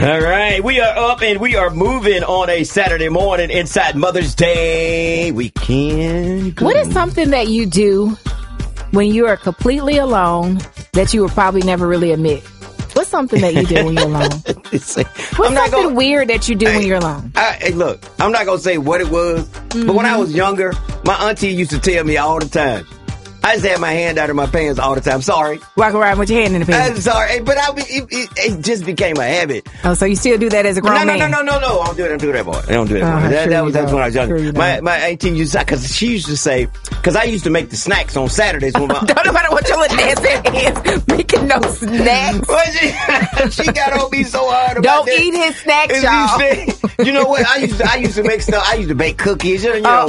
All right, we are up and we are moving on a Saturday morning inside Mother's Day weekend. What is something that you do when you are completely alone that you would probably never really admit? What's something that you do when you're alone? What's something weird that you do when you're alone? Hey, look, I'm not going to say what it was, but when I was younger, my auntie used to tell me all the time, I just had my hand out of my pants all the time. Sorry. Walk around with your hand in the pants. I'm sorry. But it just became a habit. Oh, so you still do that as a grown man? No. I don't do that, boy. I don't do that, boy. That's when I was younger. My auntie used to, because she used to say, because I used to make the snacks on Saturdays. When don't nobody want your little dancing hands making no snacks. Well, she got on me so hard about Don't eat his snacks, y'all. You know what? I used to make stuff. I used to bake cookies. You know,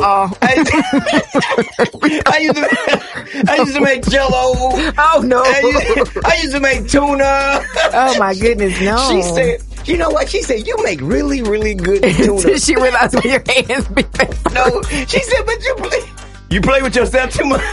I used to make Jell-O. Oh, no. I used to make tuna. Oh, my goodness, no. She said, you know what? She said, you make really, really good tuna. Did she realize where your hands be? No. She said, but you play with yourself too much.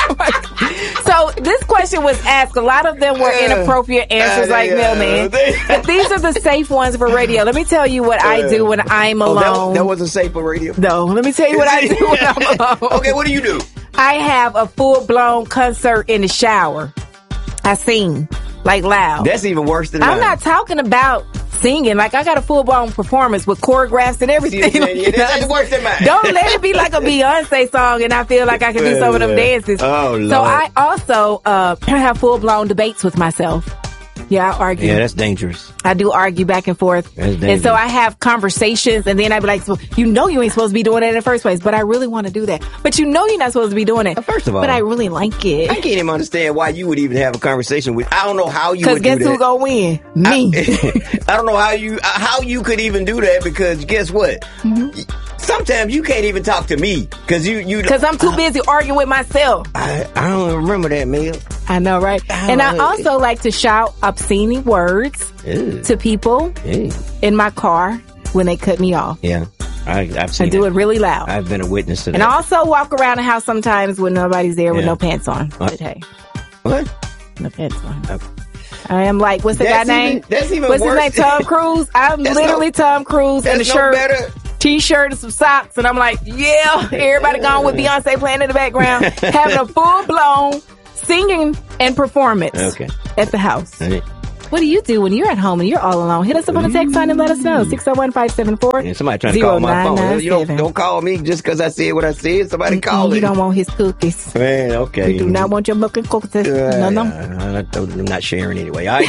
So this question was asked. A lot of them were inappropriate answers like mailman. But these are the safe ones for radio. Let me tell you what I do when I'm alone. That wasn't safe for radio? No. Let me tell you what I do when I'm alone. Okay, what do you do? I have a full-blown concert in the shower. I sing, like loud. That's even worse than mine. I'm not talking about singing. Like, I got a full-blown performance with choreographs and everything. That's worse than mine. Don't let it be like a Beyonce song and I feel like I can do some of them dances. Oh, Lord. So I also have full-blown debates with myself. Yeah, I argue. Yeah, that's dangerous. I do argue back and forth. That's dangerous. And so I have conversations, and then I be like, so, you know you ain't supposed to be doing that in the first place, but I really want to do that. But you know you're not supposed to be doing it. First of all. But I really like it. I can't even understand why you would even have a conversation with, I don't know how you would do that. Because guess who gonna win? Me. I don't know how you could even do that, because guess what? Mm-hmm. Sometimes you can't even talk to me because because I'm too busy arguing with myself. I don't remember that, Mel. I know, right? And I also like to shout obscene words to people in my car when they cut me off. Yeah, I've seen I do it really loud. I've been a witness to that. And I also walk around the house sometimes when nobody's there with no pants on. But hey, what? No pants on. I am like, what's the guy name? That's even what's worse. His name? Tom Cruise. I'm literally Tom Cruise in the shirt. Better. T-shirt and some socks, and I'm like, yeah, everybody gone with Beyonce playing in the background, having a full-blown singing and performance at the house. Okay. What do you do when you're at home and you're all alone? Hit us up on the text line and let us know. 601-574. Somebody trying to call my phone. You don't call me just because I said what I said. Somebody call it. You don't want his cookies. Man, okay. You do not want your milk and cookies. No. I'm not sharing anyway. All right,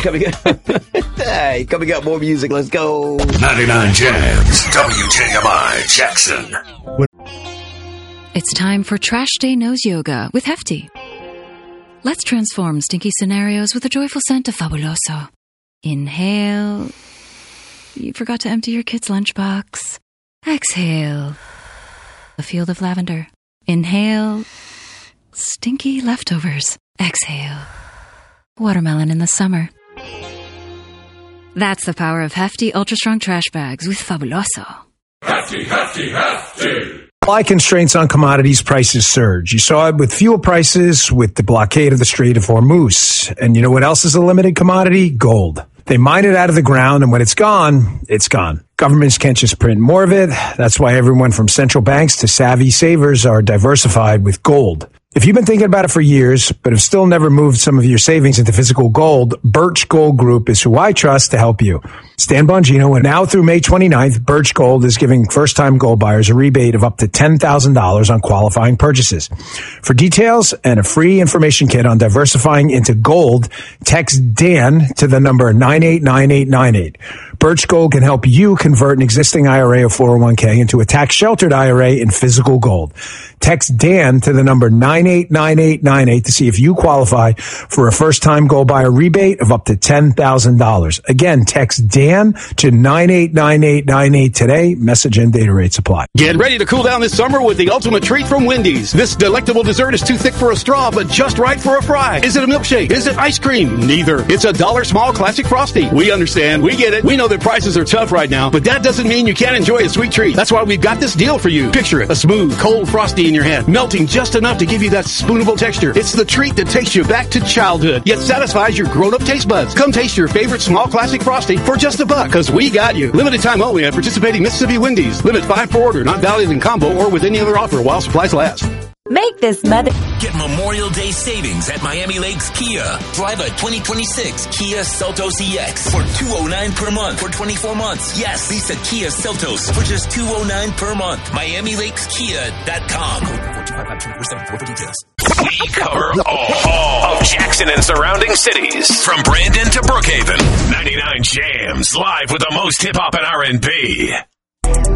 coming up, more music. Let's go. 99 Jams, WJMI Jackson. It's time for Trash Day Nose Yoga with Hefty. Let's transform stinky scenarios with a joyful scent of Fabuloso. Inhale. You forgot to empty your kid's lunchbox. Exhale. A field of lavender. Inhale. Stinky leftovers. Exhale. Watermelon in the summer. That's the power of Hefty Ultra Strong Trash Bags with Fabuloso. Hefty, Hefty, Hefty! Supply constraints on commodities, prices surge. You saw it with fuel prices, with the blockade of the Strait of Hormuz. And you know what else is a limited commodity? Gold. They mine it out of the ground, and when it's gone, it's gone. Governments can't just print more of it. That's why everyone from central banks to savvy savers are diversified with gold. If you've been thinking about it for years, but have still never moved some of your savings into physical gold, Birch Gold Group is who I trust to help you. Stan Bongino, and now through May 29th, Birch Gold is giving first-time gold buyers a rebate of up to $10,000 on qualifying purchases. For details and a free information kit on diversifying into gold, text Dan to the number 989898. Birch Gold can help you convert an existing IRA or 401k into a tax-sheltered IRA in physical gold. Text Dan to the number 989898 to see if you qualify for a first-time gold buyer rebate of up to $10,000. Again, text Dan to 989898 today. Message and data rates apply. Get ready to cool down this summer with the ultimate treat from Wendy's. This delectable dessert is too thick for a straw, but just right for a fry. Is it a milkshake? Is it ice cream? Neither. It's a $1 small classic Frosty. We understand. We get it. We know the that prices are tough right now, but that doesn't mean you can't enjoy a sweet treat. That's why we've got this deal for you. Picture it, a smooth, cold Frosty in your hand, melting just enough to give you that spoonable texture. It's the treat that takes you back to childhood, yet satisfies your grown-up taste buds. Come taste your favorite small classic Frosty for just $1, because we got you. Limited time only at participating Mississippi Wendy's. Limit 5 per order, not valid in combo or with any other offer while supplies last. Make this mother... Get Memorial Day savings at Miami Lakes Kia. Drive a 2026 Kia Seltos EX for $209 per month for 24 months. Yes, lease a Kia Seltos for just $209 per month. MiamiLakesKia.com. For details. We cover all of Jackson and surrounding cities. From Brandon to Brookhaven. 99 Jams, live with the most hip-hop and R&B.